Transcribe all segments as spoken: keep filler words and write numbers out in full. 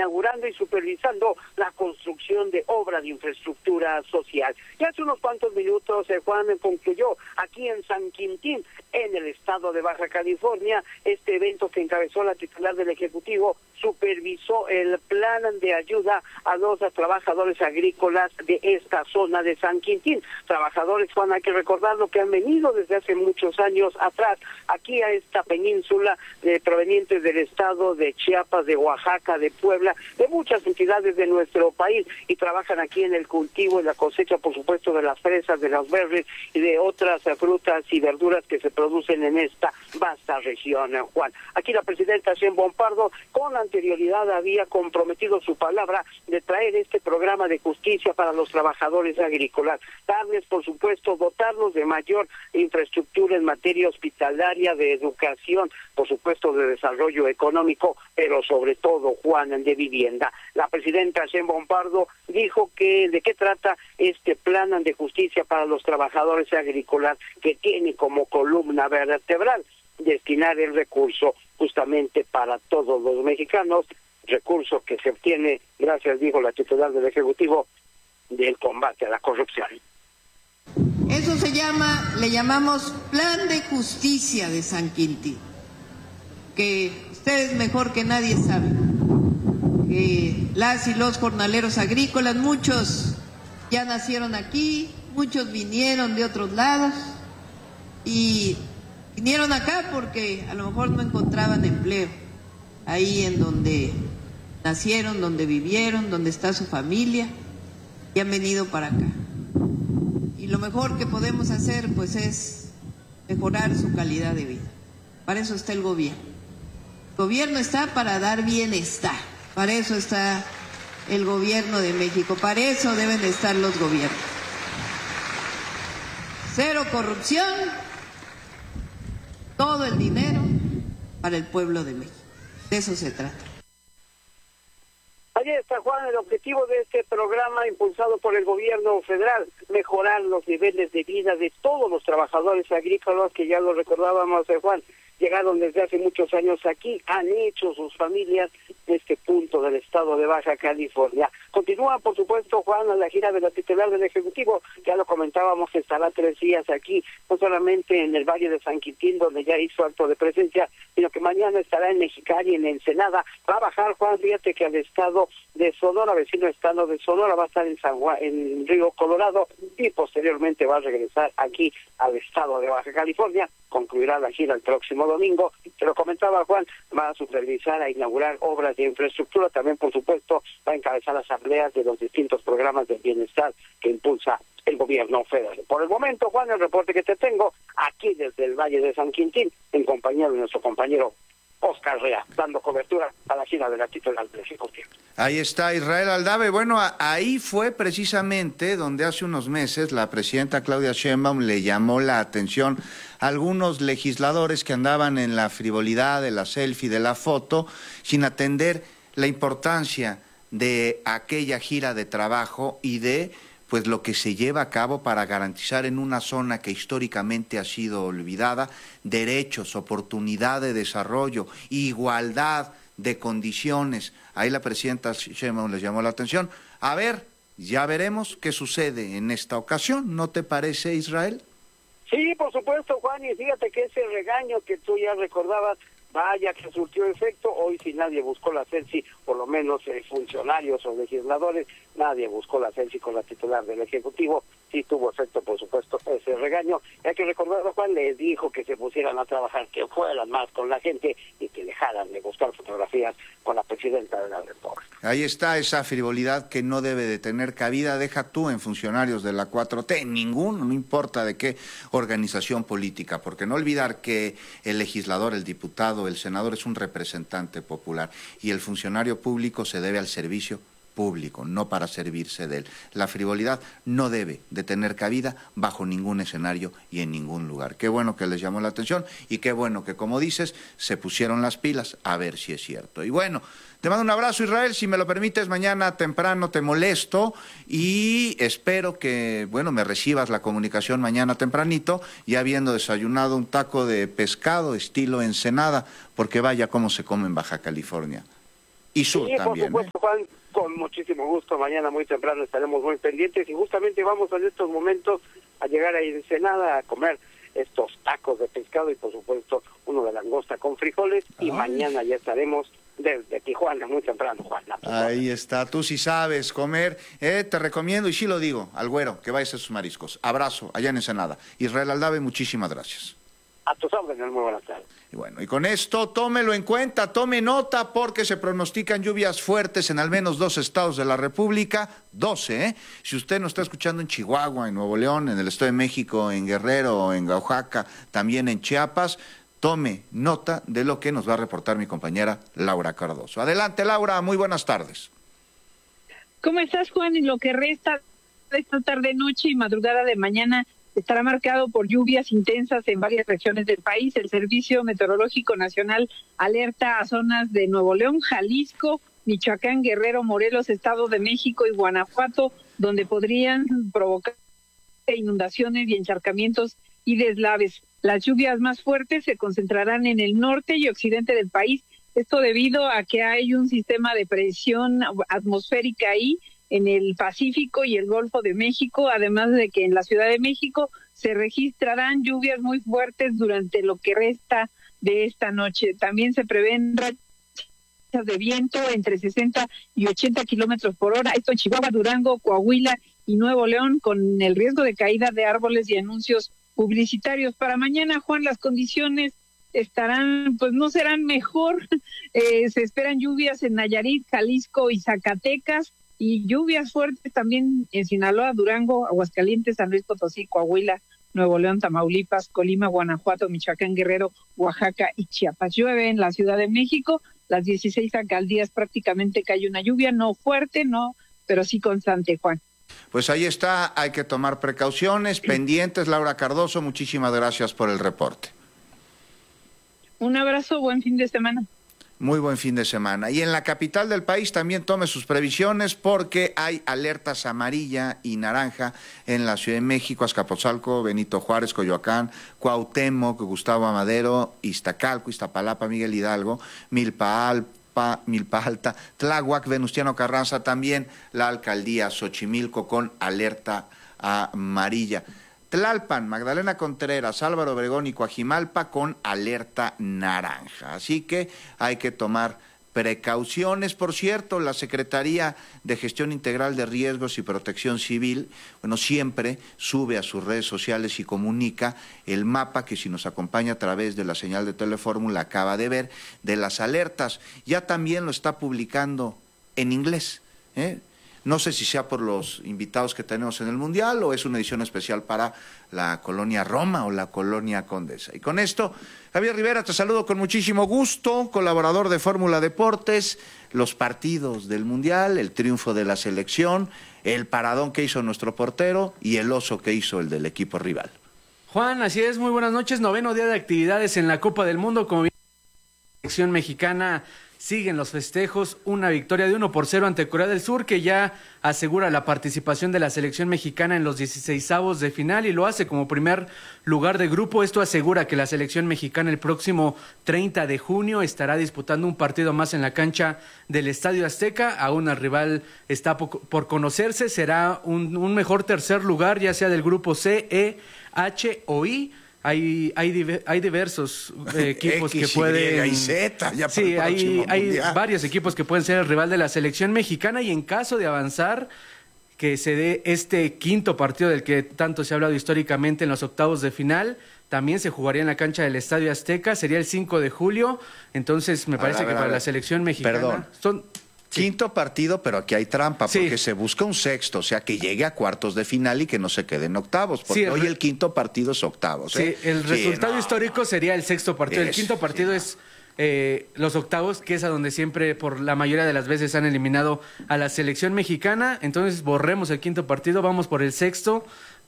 inaugurando y supervisando la construcción de obra de infraestructura social. Y hace unos cuantos minutos, eh, Juan, concluyó aquí en San Quintín, en el estado de Baja California, este evento que encabezó la titular del Ejecutivo, supervisó el plan de ayuda a los trabajadores agrícolas de esta zona de San Quintín. Trabajadores, Juan, hay que recordarlo, que han venido desde hace muchos años atrás aquí a esta península, eh, provenientes del estado de Chiapas, de Oaxaca, de Puebla, de muchas entidades de nuestro país, y trabajan aquí en el cultivo y la cosecha, por supuesto, de las fresas, de las berries y de otras eh, frutas y verduras que se producen en esta vasta región, eh, Juan. Aquí la presidenta Sheinbaum Pardo con anterioridad había comprometido su palabra de traer este programa de justicia para los trabajadores agrícolas, darles, por supuesto, dotarlos de mayor infraestructura en materia hospitalaria, de educación, por supuesto, de desarrollo económico, pero sobre todo, Juan, de vivienda. La presidenta Sheinbaum Pardo dijo que de qué trata este plan de justicia para los trabajadores agrícolas, que tiene como columna vertebral destinar el recurso justamente para todos los mexicanos, recurso que se obtiene gracias, dijo la titular del Ejecutivo, del combate a la corrupción. Eso se llama, le llamamos Plan de Justicia de San Quintín, que ustedes mejor que nadie saben que las y los jornaleros agrícolas, muchos ya nacieron aquí, muchos vinieron de otros lados y vinieron acá porque a lo mejor no encontraban empleo ahí en donde nacieron, donde vivieron, donde está su familia, y han venido para acá. Y lo mejor que podemos hacer pues es mejorar su calidad de vida. Para eso está el gobierno. El gobierno está para dar bienestar. Para eso está el gobierno de México. Para eso deben de estar los gobiernos. Cero corrupción, todo el dinero para el pueblo de México. De eso se trata. Ahí está, Juan, el objetivo de este programa impulsado por el gobierno federal, mejorar los niveles de vida de todos los trabajadores agrícolas que ya lo recordábamos, eh, Juan, llegaron desde hace muchos años aquí, han hecho sus familias en este punto del estado de Baja California. Continúa, por supuesto, Juan, a la gira de la titular del Ejecutivo, ya lo comentábamos, que estará tres días aquí, no solamente en el Valle de San Quintín, donde ya hizo acto de presencia, sino que mañana estará en Mexicali, en Ensenada. Va a bajar, Juan, fíjate que al estado de Sonora, vecino estado de Sonora, va a estar en San Juan, en Río Colorado, y posteriormente va a regresar aquí al estado de Baja California. Concluirá la gira el próximo domingo. Se lo comentaba, Juan, va a supervisar, a inaugurar obras de infraestructura, también, por supuesto, va a encabezar asambleas de los distintos programas de bienestar que impulsa el gobierno federal. Por el momento, Juan, el reporte que te tengo aquí desde el Valle de San Quintín, en compañía de nuestro compañero Oscar Rea, dando cobertura a la gira de la titular del Ejecutivo. Ahí está Israel Aldave. Bueno, a, ahí fue precisamente donde hace unos meses la presidenta Claudia Sheinbaum le llamó la atención a algunos legisladores que andaban en la frivolidad de la selfie, de la foto, sin atender la importancia de aquella gira de trabajo y de pues lo que se lleva a cabo para garantizar en una zona que históricamente ha sido olvidada derechos, oportunidad de desarrollo, igualdad de condiciones. Ahí la presidenta Sheinbaum les llamó la atención. A ver, ya veremos qué sucede en esta ocasión, ¿no te parece, Israel? Sí, por supuesto, Juan, y fíjate que ese regaño que tú ya recordabas, vaya que surtió efecto. Hoy si nadie buscó la selfie, por lo menos eh, funcionarios o legisladores, nadie buscó la selfie con la titular del Ejecutivo. Sí tuvo efecto, por supuesto, ese regaño. Hay que recordar, Juan, les dijo que se pusieran a trabajar, que fueran más con la gente y que dejaran de buscar fotografías con la presidenta de la República. Ahí está esa frivolidad que no debe de tener cabida. Deja tú en funcionarios de la cuatro T, ninguno, no importa de qué organización política, porque no olvidar que el legislador, el diputado, el senador es un representante popular y el funcionario público se debe al servicio público, no para servirse de él. La frivolidad no debe de tener cabida bajo ningún escenario y en ningún lugar. Qué bueno que les llamó la atención y qué bueno que, como dices, se pusieron las pilas a ver si es cierto. Y bueno, te mando un abrazo, Israel, si me lo permites, mañana temprano te molesto y espero que, bueno, me recibas la comunicación mañana tempranito, ya habiendo desayunado un taco de pescado estilo Ensenada, porque vaya cómo se come en Baja California. Y sur sí, también. Por supuesto, ¿eh? Juan, con muchísimo gusto. Mañana muy temprano estaremos muy pendientes y justamente vamos en estos momentos a llegar a Ensenada a comer estos tacos de pescado y por supuesto uno de langosta con frijoles. Y Ay. mañana ya estaremos desde Tijuana muy temprano, Juan. Ahí está, tú sí sabes comer. Eh, te recomiendo, y sí lo digo, al güero, que vayas a sus mariscos. Abrazo, allá en Ensenada. Israel Aldave, muchísimas gracias. A tus órdenes, muy buenas tardes. Y bueno, y con esto tómelo en cuenta, tome nota porque se pronostican lluvias fuertes en al menos dos estados de la República, doce, ¿eh? Si usted nos está escuchando en Chihuahua, en Nuevo León, en el Estado de México, en Guerrero, en Oaxaca, también en Chiapas, tome nota de lo que nos va a reportar mi compañera Laura Cardoso. Adelante, Laura, muy buenas tardes. ¿Cómo estás, Juan? En lo que resta de esta tarde, noche y madrugada de mañana estará marcado por lluvias intensas en varias regiones del país. El Servicio Meteorológico Nacional alerta a zonas de Nuevo León, Jalisco, Michoacán, Guerrero, Morelos, Estado de México y Guanajuato, donde podrían provocar inundaciones y encharcamientos y deslaves. Las lluvias más fuertes se concentrarán en el norte y occidente del país. Esto debido a que hay un sistema de presión atmosférica ahí en el Pacífico y el Golfo de México, además de que en la Ciudad de México se registrarán lluvias muy fuertes durante lo que resta de esta noche. También se prevén rachas de viento entre sesenta y ochenta kilómetros por hora. Esto en Chihuahua, Durango, Coahuila y Nuevo León, con el riesgo de caída de árboles y anuncios publicitarios. Para mañana, Juan, las condiciones estarán, pues no serán mejor. Eh, se esperan lluvias en Nayarit, Jalisco y Zacatecas, y lluvias fuertes también en Sinaloa, Durango, Aguascalientes, San Luis Potosí, Coahuila, Nuevo León, Tamaulipas, Colima, Guanajuato, Michoacán, Guerrero, Oaxaca y Chiapas. Llueve en la Ciudad de México, las dieciséis alcaldías prácticamente cae una lluvia, no fuerte, no, pero sí constante, Juan. Pues ahí está, hay que tomar precauciones, pendientes. Laura Cardoso, muchísimas gracias por el reporte. Un abrazo, buen fin de semana. Muy buen fin de semana. Y en la capital del país también tome sus previsiones porque hay alertas amarilla y naranja en la Ciudad de México, Azcapotzalco, Benito Juárez, Coyoacán, Cuauhtémoc, Gustavo Amadero, Iztacalco, Iztapalapa, Miguel Hidalgo, Milpa Alta, Milpa Alta, Tláhuac, Venustiano Carranza, también la alcaldía Xochimilco con alerta amarilla. Tlalpan, Magdalena Contreras, Álvaro Obregón y Coajimalpa con alerta naranja. Así que hay que tomar precauciones. Por cierto, la Secretaría de Gestión Integral de Riesgos y Protección Civil, bueno, siempre sube a sus redes sociales y comunica el mapa que si nos acompaña a través de la señal de Telefórmula acaba de ver, de las alertas. Ya también lo está publicando en inglés, ¿eh? No sé si sea por los invitados que tenemos en el Mundial o es una edición especial para la Colonia Roma o la Colonia Condesa. Y con esto, Javier Rivera, te saludo con muchísimo gusto, colaborador de Fórmula Deportes, los partidos del Mundial, el triunfo de la selección, el paradón que hizo nuestro portero y el oso que hizo el del equipo rival. Juan, así es, muy buenas noches, noveno día de actividades en la Copa del Mundo, como bien la selección mexicana. Siguen los festejos, una victoria de uno por cero ante Corea del Sur que ya asegura la participación de la selección mexicana en los dieciseisavos de final y lo hace como primer lugar de grupo. Esto asegura que la selección mexicana el próximo treinta de junio estará disputando un partido más en la cancha del Estadio Azteca. Aún el rival está por conocerse, será un, un mejor tercer lugar, ya sea del grupo C, E, H o I. Hay, hay, hay diversos eh, equipos X, que pueden... Y, y Z, ya sí, hay, hay varios equipos que pueden ser el rival de la selección mexicana y en caso de avanzar, que se dé este quinto partido del que tanto se ha hablado históricamente en los octavos de final, también se jugaría en la cancha del Estadio Azteca, sería el cinco de julio, entonces me parece ver, que para ver. la selección mexicana... Perdón. Son, Quinto sí. partido, pero aquí hay trampa, porque sí. se busca un sexto, o sea, que llegue a cuartos de final y que no se quede en octavos, porque sí, el, hoy el quinto partido es octavos. ¿eh? Sí, el resultado sí, no. histórico sería el sexto partido. Es, el quinto partido sí, es eh, los octavos, que es a donde siempre, por la mayoría de las veces, han eliminado a la selección mexicana. Entonces, borremos el quinto partido, vamos por el sexto,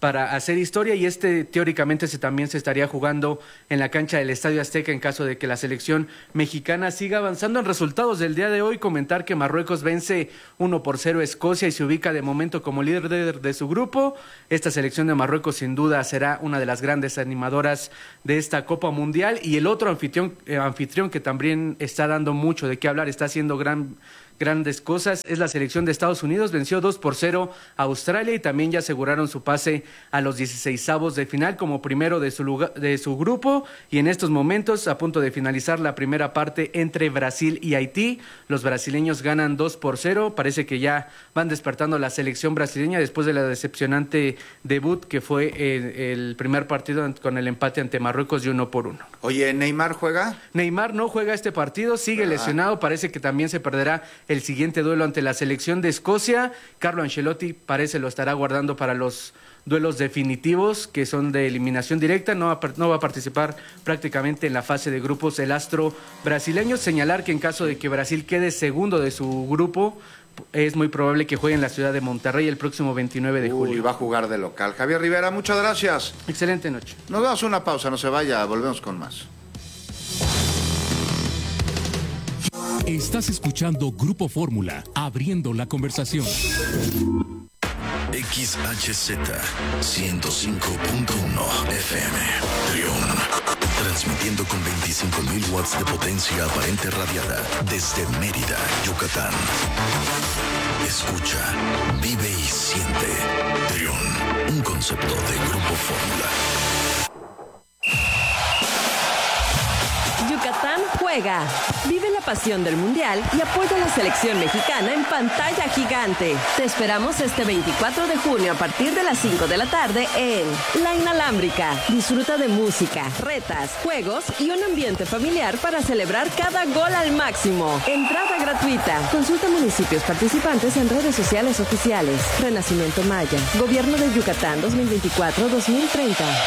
para hacer historia, y este teóricamente se también se estaría jugando en la cancha del Estadio Azteca en caso de que la selección mexicana siga avanzando. En resultados del día de hoy, comentar que Marruecos vence uno por cero a Escocia y se ubica de momento como líder de, de su grupo. Esta selección de Marruecos sin duda será una de las grandes animadoras de esta Copa Mundial, y el otro anfitrión, eh, anfitrión que también está dando mucho de qué hablar, está haciendo gran grandes cosas, es la selección de Estados Unidos. Venció dos por cero a Australia y también ya aseguraron su pase a los dieciseisavos de final como primero de su lugar, de su grupo, y en estos momentos a punto de finalizar la primera parte entre Brasil y Haití. Los brasileños ganan dos por cero, parece que ya van despertando la selección brasileña después de la decepcionante debut que fue el, el primer partido con el empate ante Marruecos de uno por uno. Oye, ¿Neymar juega? Neymar no juega este partido, sigue ¿verdad? lesionado, parece que también se perderá el siguiente duelo ante la selección de Escocia. Carlo Ancelotti parece lo estará guardando para los duelos definitivos, que son de eliminación directa. No va, no va a participar prácticamente en la fase de grupos el astro brasileño. Señalar que en caso de que Brasil quede segundo de su grupo, es muy probable que juegue en la ciudad de Monterrey el próximo veintinueve de julio. Uy, va a jugar de local. Javier Rivera, muchas gracias. Excelente noche. Nos damos una pausa, no se vaya, volvemos con más. Estás escuchando Grupo Fórmula, abriendo la conversación. X H Z ciento cinco punto uno F M, Trión. Transmitiendo con veinticinco mil watts de potencia aparente radiada desde Mérida, Yucatán. Escucha, vive y siente. Trión, un concepto de Grupo Fórmula. Yucatán juega. Vive la pasión del Mundial y apoya a la selección mexicana en pantalla gigante. Te esperamos este veinticuatro de junio a partir de las cinco de la tarde en La Inalámbrica. Disfruta de música, retas, juegos y un ambiente familiar para celebrar cada gol al máximo. Entrada gratuita. Consulta municipios participantes en redes sociales oficiales. Renacimiento Maya. Gobierno de Yucatán dos mil veinticuatro a dos mil treinta.